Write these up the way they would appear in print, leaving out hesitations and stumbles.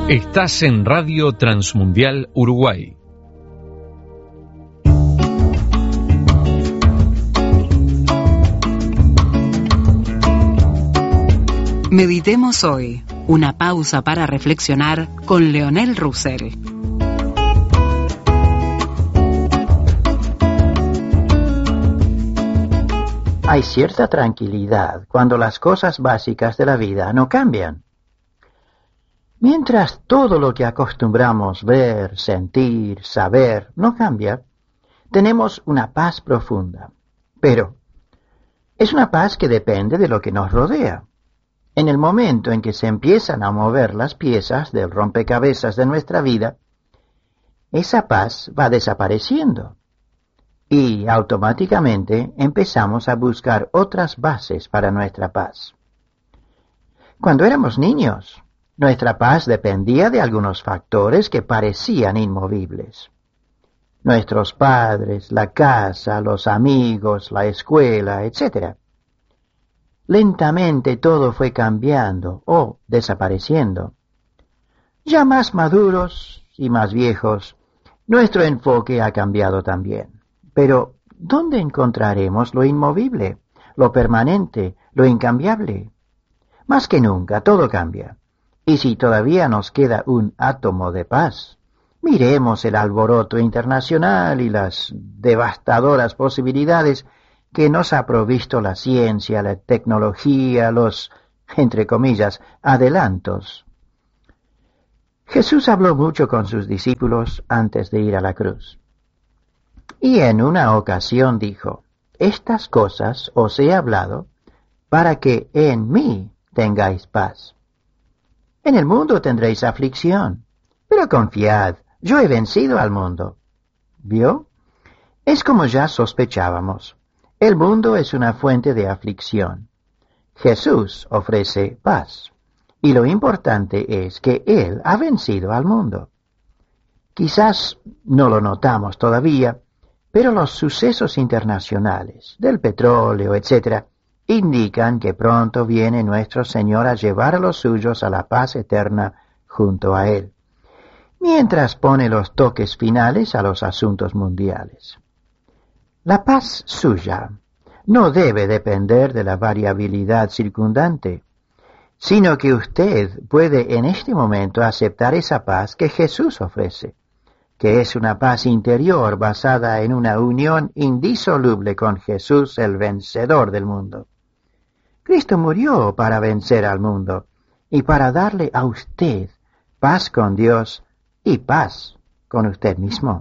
Estás en Radio Transmundial Uruguay. Meditemos hoy, una pausa para reflexionar con Leonel Roussel. Hay cierta tranquilidad cuando las cosas básicas de la vida no cambian. Mientras todo lo que acostumbramos ver, sentir, saber no cambia, tenemos una paz profunda. Pero es una paz que depende de lo que nos rodea. En el momento en que se empiezan a mover las piezas del rompecabezas de nuestra vida, esa paz va desapareciendo. Y automáticamente empezamos a buscar otras bases para nuestra paz. Cuando éramos niños, nuestra paz dependía de algunos factores que parecían inmovibles. Nuestros padres, la casa, los amigos, la escuela, etc. Lentamente todo fue cambiando o desapareciendo. Ya más maduros y más viejos, nuestro enfoque ha cambiado también. Pero, ¿dónde encontraremos lo inmovible, lo permanente, lo incambiable? Más que nunca, todo cambia. Y si todavía nos queda un átomo de paz, miremos el alboroto internacional y las devastadoras posibilidades que nos ha provisto la ciencia, la tecnología, los, entre comillas, adelantos. Jesús habló mucho con sus discípulos antes de ir a la cruz. Y en una ocasión dijo, estas cosas os he hablado para que en mí tengáis paz. En el mundo tendréis aflicción, pero confiad, yo he vencido al mundo. ¿Vio? Es como ya sospechábamos. El mundo es una fuente de aflicción. Jesús ofrece paz. Y lo importante es que Él ha vencido al mundo. Quizás no lo notamos todavía, pero los sucesos internacionales, del petróleo, etc., indican que pronto viene nuestro Señor a llevar a los suyos a la paz eterna junto a Él, mientras pone los toques finales a los asuntos mundiales. La paz suya no debe depender de la variabilidad circundante, sino que usted puede en este momento aceptar esa paz que Jesús ofrece, que es una paz interior basada en una unión indisoluble con Jesús, el vencedor del mundo. Cristo murió para vencer al mundo y para darle a usted paz con Dios y paz con usted mismo.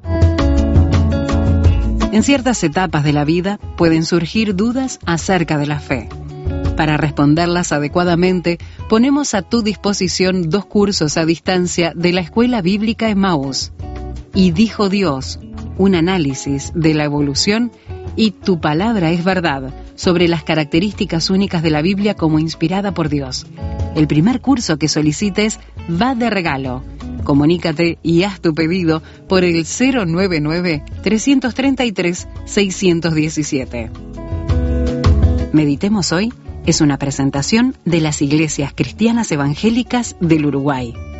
En ciertas etapas de la vida pueden surgir dudas acerca de la fe. Para responderlas adecuadamente, ponemos a tu disposición 2 cursos a distancia de la Escuela Bíblica Emmaús. Y dijo Dios, un análisis de la evolución y tu palabra es verdad sobre las características únicas de la Biblia como inspirada por Dios. El primer curso que solicites va de regalo. Comunícate y haz tu pedido por el 099-333-617. Meditemos hoy es una presentación de las Iglesias Cristianas Evangélicas del Uruguay.